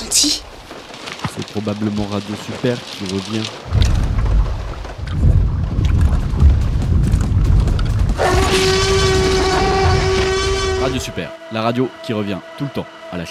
senti? C'est probablement Radio Super qui revient. Radio Super, la radio qui revient tout le temps à la